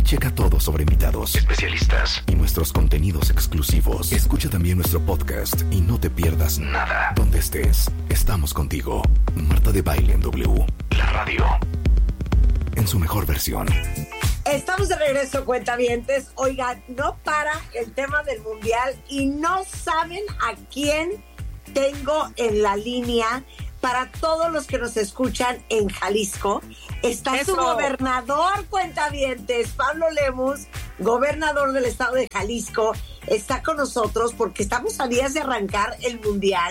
Checa todo sobre invitados, especialistas y nuestros contenidos exclusivos. Escucha también nuestro podcast y no te pierdas nada. Donde estés, estamos contigo. Marta de Baile en W. La radio. En su mejor versión. Estamos de regreso, cuentavientes. Oigan, no para el tema del mundial y no saben a quién tengo en la línea. Para todos los que nos escuchan en Jalisco, está su gobernador, cuentavientes, Pablo Lemus, gobernador del estado de Jalisco, está con nosotros porque estamos a días de arrancar el mundial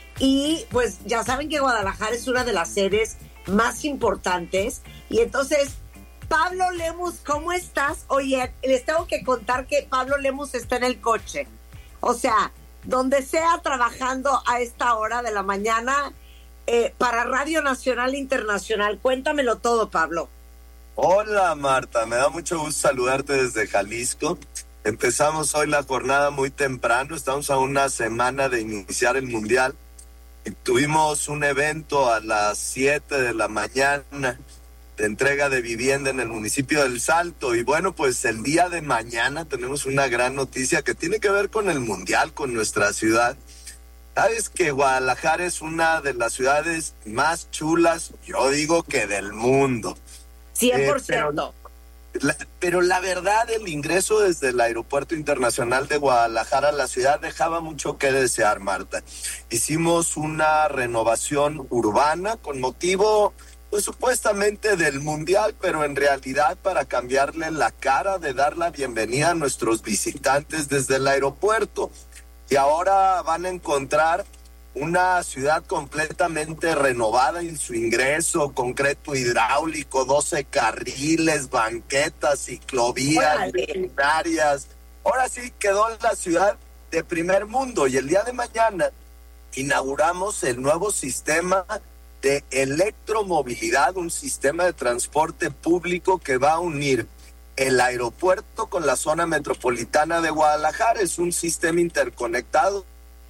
y pues ya saben que Guadalajara es una de las sedes más importantes y entonces, Pablo Lemus, ¿cómo estás? Oye, les tengo que contar que Pablo Lemus está en el coche, o sea, donde sea trabajando a esta hora de la mañana, para Radio Nacional Internacional. Cuéntamelo todo, Pablo. Hola, Marta. Me da mucho gusto saludarte desde Jalisco. Empezamos hoy la jornada muy temprano. Estamos a una semana de iniciar el Mundial. Y tuvimos un evento a las 7 de la mañana de entrega de vivienda en el municipio del Salto. Y bueno, pues el día de mañana tenemos una gran noticia que tiene que ver con el Mundial, con nuestra ciudad. Sabes que Guadalajara es una de las ciudades más chulas, yo digo que del mundo. 100%. Pero la verdad, el ingreso desde el Aeropuerto Internacional de Guadalajara a la ciudad dejaba mucho que desear, Marta. Hicimos una renovación urbana con motivo, pues supuestamente del Mundial, pero en realidad para cambiarle la cara, de dar la bienvenida a nuestros visitantes desde el aeropuerto. Y ahora van a encontrar una ciudad completamente renovada en su ingreso, concreto hidráulico, 12 carriles, banquetas, ciclovías, veterinarias. Ahora sí quedó la ciudad de primer mundo y el día de mañana inauguramos el nuevo sistema de electromovilidad, un sistema de transporte público que va a unir el aeropuerto con la zona metropolitana de Guadalajara. Es un sistema interconectado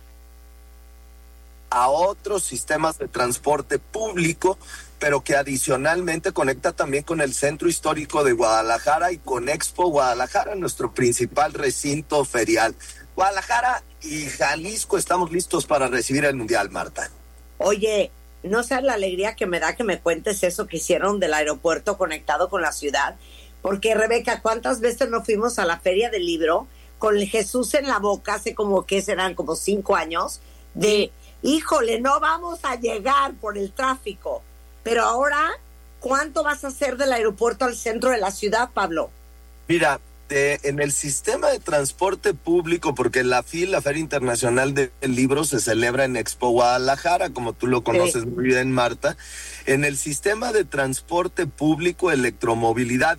a otros sistemas de transporte público, pero que adicionalmente conecta también con el centro histórico de Guadalajara y con Expo Guadalajara, nuestro principal recinto ferial. Guadalajara y Jalisco estamos listos para recibir el Mundial, Marta. Oye, no sabes la alegría que me da que me cuentes eso que hicieron del aeropuerto conectado con la ciudad. Porque, Rebeca, ¿cuántas veces no fuimos a la Feria del Libro con el Jesús en la boca hace como que serán como 5 años? De, híjole, no vamos a llegar por el tráfico. Pero ahora, ¿cuánto vas a hacer del aeropuerto al centro de la ciudad, Pablo? Mira, en el sistema de transporte público, porque la Feria Internacional del Libro se celebra en Expo Guadalajara, como tú lo conoces muy bien, Marta. En el sistema de transporte público, electromovilidad,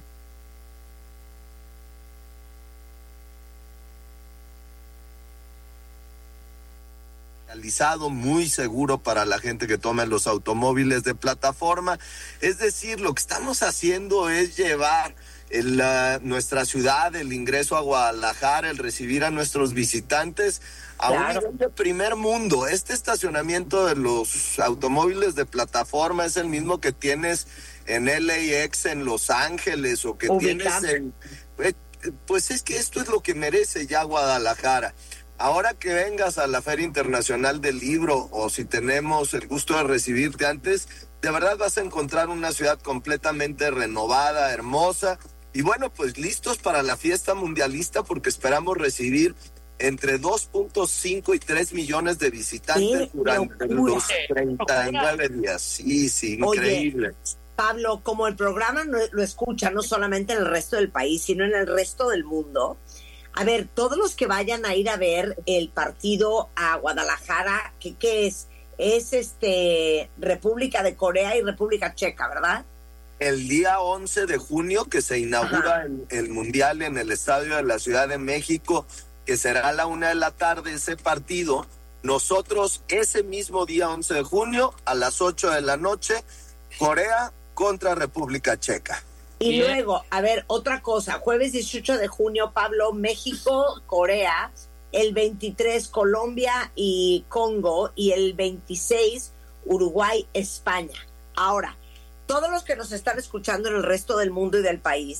muy seguro para la gente que toma los automóviles de plataforma. Es decir, lo que estamos haciendo es llevar nuestra ciudad, el ingreso a Guadalajara, el recibir a nuestros visitantes a un nivel de primer mundo. Este estacionamiento de los automóviles de plataforma es el mismo que tienes en LAX en Los Ángeles o que tienes en... Pues es que esto es lo que merece ya Guadalajara. Ahora que vengas a la Feria Internacional del Libro o si tenemos el gusto de recibirte antes, de verdad vas a encontrar una ciudad completamente renovada, hermosa y bueno, pues listos para la fiesta mundialista porque esperamos recibir entre 2.5 y 3 millones de visitantes durante los 39 días. Sí, increíble. Oye, Pablo, como el programa lo escucha no solamente en el resto del país, sino en el resto del mundo, a ver, todos los que vayan a ir a ver el partido a Guadalajara, ¿qué es? Es República de Corea y República Checa, ¿verdad? El día 11 de junio que se inaugura el Mundial en el Estadio de la Ciudad de México, que será a la 1:00 p.m. ese partido. Nosotros ese mismo día 11 de junio a las 8:00 p.m, Corea contra República Checa. Y luego, a ver, otra cosa, jueves 18 de junio, Pablo, México, Corea, el 23 Colombia y Congo, y el 26 Uruguay, España. Ahora, todos los que nos están escuchando en el resto del mundo y del país,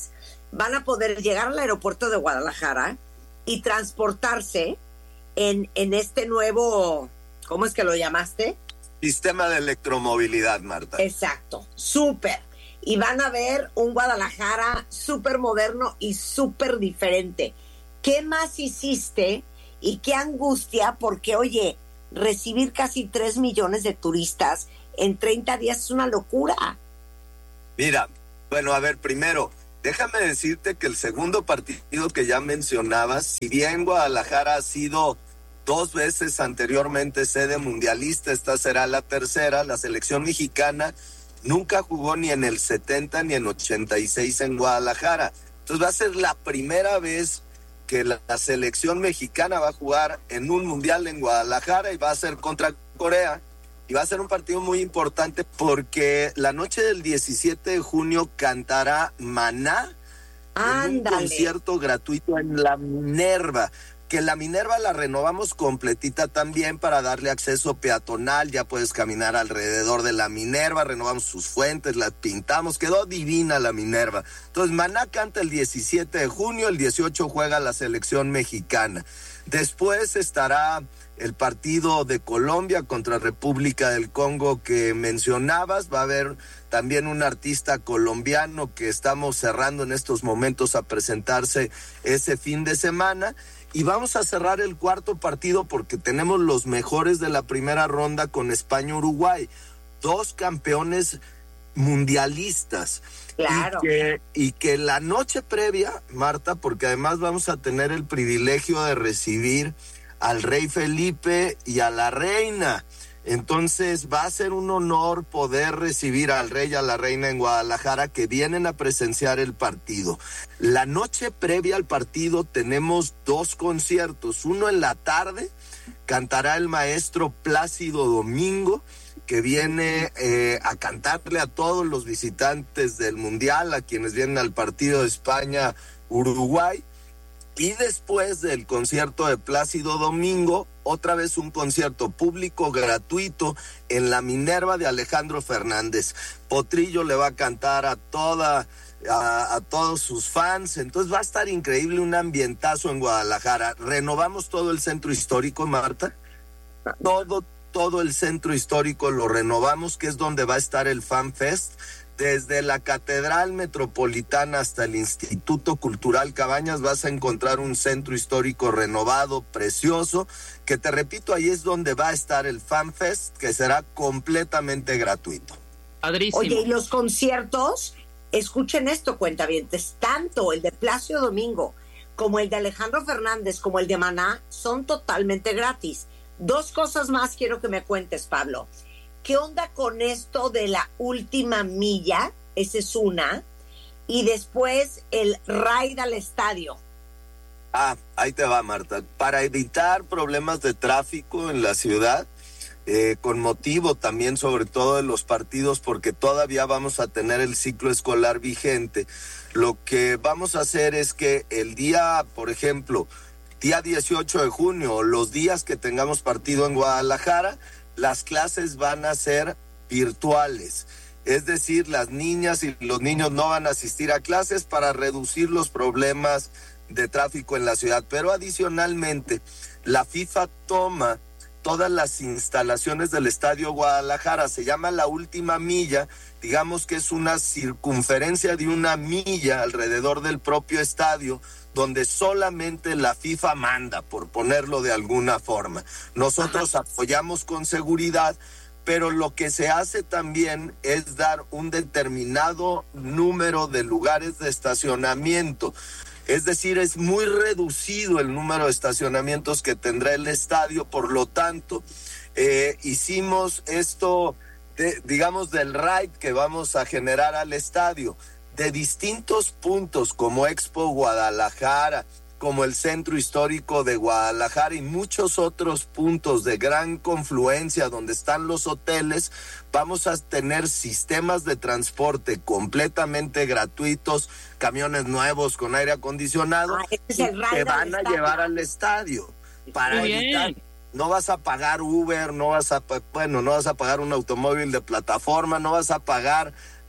van a poder llegar al aeropuerto de Guadalajara y transportarse en este nuevo, ¿cómo es que lo llamaste? Sistema de electromovilidad, Marta. Exacto, súper. Y van a ver un Guadalajara súper moderno y súper diferente. ¿Qué más hiciste? Y qué angustia, porque, oye, recibir casi 3 millones de turistas en 30 días es una locura. Mira, bueno, a ver, primero, déjame decirte que el segundo partido que ya mencionabas, si bien Guadalajara ha sido 2 veces anteriormente sede mundialista, esta será la tercera, la selección mexicana nunca jugó ni en el 70 ni en 86 en Guadalajara. Entonces va a ser la primera vez que la selección mexicana va a jugar en un mundial en Guadalajara y va a ser contra Corea. Y va a ser un partido muy importante porque la noche del 17 de junio cantará Maná en un concierto gratuito en la Minerva. Que la Minerva la renovamos completita también para darle acceso peatonal, ya puedes caminar alrededor de la Minerva, renovamos sus fuentes, las pintamos, quedó divina la Minerva. Entonces Maná canta el 17 de junio, el 18 juega la selección mexicana. Después estará el partido de Colombia contra República del Congo que mencionabas, va a haber también un artista colombiano que estamos cerrando en estos momentos a presentarse ese fin de semana. Y vamos a cerrar el cuarto partido porque tenemos los mejores de la primera ronda con España-Uruguay. 2 campeones mundialistas. Claro. Y que la noche previa, Marta, porque además vamos a tener el privilegio de recibir al rey Felipe y a la reina. Entonces va a ser un honor poder recibir al rey y a la reina en Guadalajara que vienen a presenciar el partido. La noche previa al partido tenemos 2 conciertos. Uno en la tarde, cantará el maestro Plácido Domingo, que viene a cantarle a todos los visitantes del Mundial, a quienes vienen al partido de España-Uruguay. Y después del concierto de Plácido Domingo, otra vez un concierto público gratuito en la Minerva de Alejandro Fernández. Potrillo le va a cantar a todos sus fans, entonces va a estar increíble, un ambientazo en Guadalajara. Renovamos todo el centro histórico, Marta. Todo el centro histórico lo renovamos, que es donde va a estar el Fan Fest. Desde la Catedral Metropolitana hasta el Instituto Cultural Cabañas vas a encontrar un centro histórico renovado, precioso, que te repito, ahí es donde va a estar el Fan Fest, que será completamente gratuito. Padrísimo. Oye, y los conciertos, escuchen esto, cuentavientes, tanto el de Plácido Domingo como el de Alejandro Fernández como el de Maná son totalmente gratis. 2 cosas más quiero que me cuentes, Pablo. ¿Qué onda con esto de la última milla? Esa es una. Y después el ride al estadio. Ahí te va, Marta. Para evitar problemas de tráfico en la ciudad, con motivo también sobre todo de los partidos, porque todavía vamos a tener el ciclo escolar vigente, lo que vamos a hacer es que el día, por ejemplo, día 18 de junio, los días que tengamos partido en Guadalajara, las clases van a ser virtuales. Es decir, las niñas y los niños no van a asistir a clases para reducir los problemas de tráfico en la ciudad. Pero adicionalmente, la FIFA toma todas las instalaciones del Estadio Guadalajara, se llama la última milla, digamos que es una circunferencia de 1 milla alrededor del propio estadio, donde solamente la FIFA manda, por ponerlo de alguna forma. Nosotros apoyamos con seguridad, pero lo que se hace también es dar un determinado número de lugares de estacionamiento. Es decir, es muy reducido el número de estacionamientos que tendrá el estadio, por lo tanto, hicimos esto, digamos, del ride que vamos a generar al estadio, de distintos puntos como Expo Guadalajara, como el Centro Histórico de Guadalajara y muchos otros puntos de gran confluencia donde están los hoteles. Vamos a tener sistemas de transporte completamente gratuitos, camiones nuevos con aire acondicionado que van a llevar al estadio para evitar. No vas a pagar Uber, no vas a pagar un automóvil de plataforma, no vas a pagar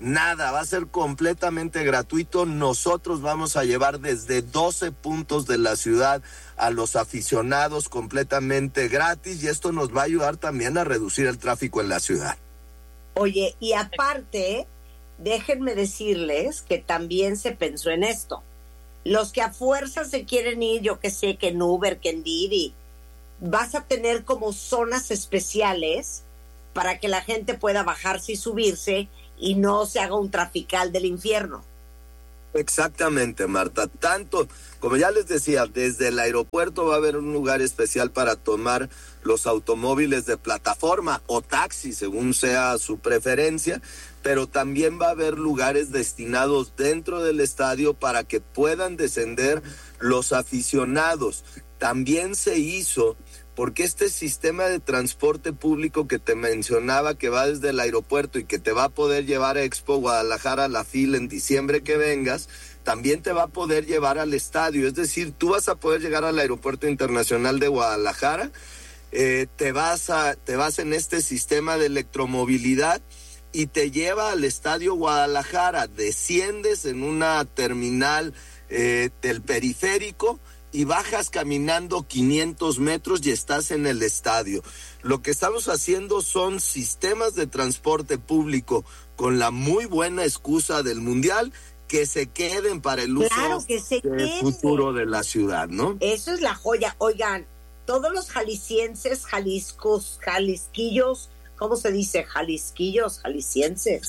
nada, va a ser completamente gratuito. Nosotros vamos a llevar desde 12 puntos de la ciudad a los aficionados completamente gratis y esto nos va a ayudar también a reducir el tráfico en la ciudad. Oye, y aparte, déjenme decirles que también se pensó en esto. Los que a fuerza se quieren ir, yo que sé, que en Uber, que en Didi, vas a tener como zonas especiales para que la gente pueda bajarse y subirse y no se haga un trafical del infierno. Exactamente, Marta. Tanto, como ya les decía, desde el aeropuerto va a haber un lugar especial para tomar los automóviles de plataforma o taxi, según sea su preferencia, pero también va a haber lugares destinados dentro del estadio para que puedan descender los aficionados. También se hizo porque este sistema de transporte público que te mencionaba, que va desde el aeropuerto y que te va a poder llevar a Expo Guadalajara, a la fila en diciembre que vengas, también te va a poder llevar al estadio. Es decir, tú vas a poder llegar al Aeropuerto Internacional de Guadalajara, te vas en este sistema de electromovilidad y te lleva al Estadio Guadalajara, desciendes en una terminal del periférico y bajas caminando 500 metros y estás en el estadio. Lo que estamos haciendo son sistemas de transporte público con la muy buena excusa del Mundial, que se queden para el uso del futuro de la ciudad, ¿no? Eso es la joya. Oigan, todos los jaliscienses, jalisquillos, ¿cómo se dice? Jaliscienses,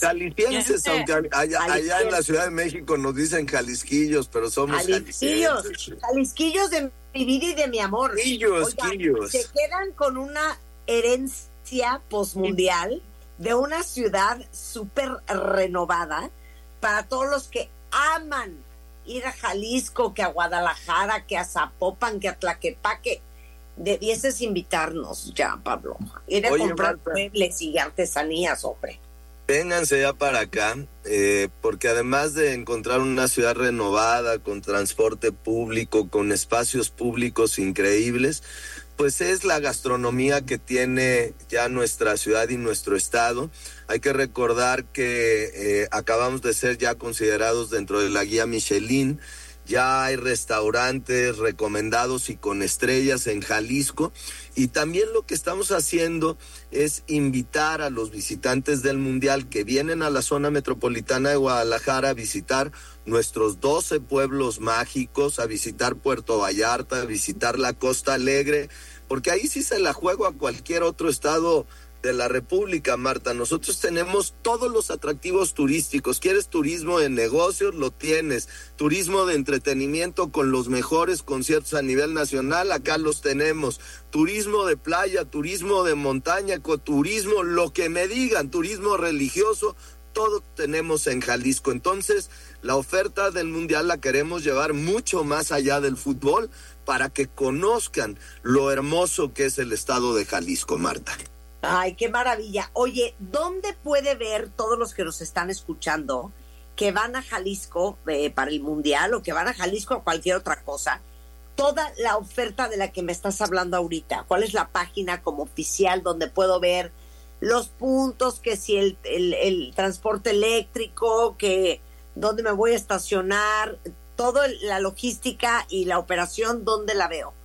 aunque allá en la Ciudad de México nos dicen jalisquillos, pero somos jaliscienses. Jalisquillos de mi vida y de mi amor. Quillos. Se quedan con una herencia posmundial de una ciudad súper renovada para todos los que aman ir a Jalisco, que a Guadalajara, que a Zapopan, que a Tlaquepaque. Debieses invitarnos ya, Pablo. Ir a comprar muebles y artesanías, hombre. Vénganse ya para acá, porque además de encontrar una ciudad renovada, con transporte público, con espacios públicos increíbles, pues es la gastronomía que tiene ya nuestra ciudad y nuestro estado. Hay que recordar que acabamos de ser ya considerados dentro de la guía Michelin. Ya hay restaurantes recomendados y con estrellas en Jalisco, y también lo que estamos haciendo es invitar a los visitantes del Mundial que vienen a la zona metropolitana de Guadalajara a visitar nuestros 12 pueblos mágicos, a visitar Puerto Vallarta, a visitar la Costa Alegre, porque ahí sí se la juego a cualquier otro estado de la República, Marta. Nosotros tenemos todos los atractivos turísticos. ¿Quieres turismo de negocios? Lo tienes. Turismo de entretenimiento con los mejores conciertos a nivel nacional, acá los tenemos. Turismo de playa, turismo de montaña, ecoturismo, lo que me digan, turismo religioso, todo tenemos en Jalisco. Entonces, la oferta del Mundial la queremos llevar mucho más allá del fútbol para que conozcan lo hermoso que es el estado de Jalisco, Marta. Ay, qué maravilla. Oye, ¿dónde puede ver todos los que nos están escuchando que van a Jalisco para el Mundial o que van a Jalisco o cualquier otra cosa? Toda la oferta de la que me estás hablando ahorita. ¿Cuál es la página como oficial donde puedo ver los puntos, que si el transporte eléctrico, que dónde me voy a estacionar, toda la logística y la operación, ¿dónde la veo?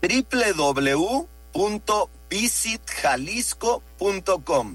www.visitjalisco.com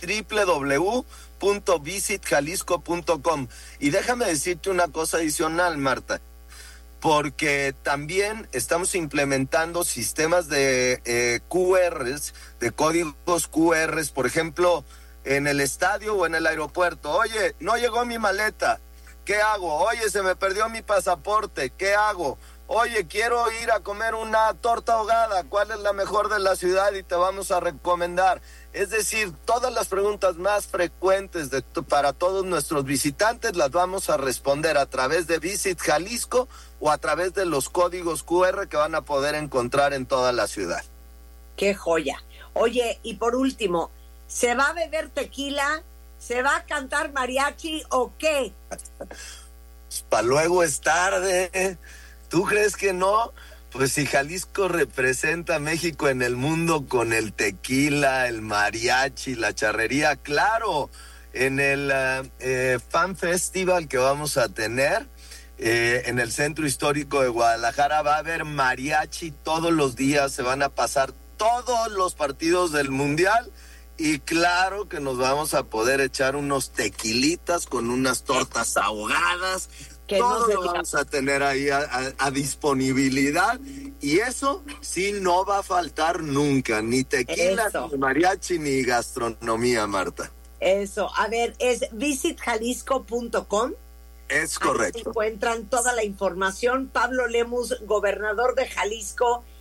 www.visitjalisco.com. Y déjame decirte una cosa adicional, Marta, porque también estamos implementando sistemas de QRs, de códigos QRs, por ejemplo, en el estadio o en el aeropuerto. Oye, no llegó mi maleta, ¿qué hago? Oye, se me perdió mi pasaporte, ¿qué hago? Oye, quiero ir a comer una torta ahogada, ¿cuál es la mejor de la ciudad? Y te vamos a recomendar. Es decir, todas las preguntas más frecuentes para todos nuestros visitantes las vamos a responder a través de Visit Jalisco o a través de los códigos QR que van a poder encontrar en toda la ciudad. ¡Qué joya! Oye, y por último, ¿se va a beber tequila? ¿Se va a cantar mariachi o qué? Pa' luego es tarde. ¿Tú crees que no? Pues si Jalisco representa a México en el mundo con el tequila, el mariachi, la charrería, claro. en el Fan Festival que vamos a tener en el Centro Histórico de Guadalajara. Va a haber mariachi todos los días, se van a pasar todos los partidos del Mundial y claro que nos vamos a poder echar unos tequilitas con unas tortas ahogadas. Que todo lo vamos a tener ahí a disponibilidad y eso sí no va a faltar nunca, ni tequila, ni mariachi, ni gastronomía, Marta. Eso, a ver, es visitjalisco.com. Es correcto. Ahí encuentran toda la información. Pablo Lemus, gobernador de Jalisco,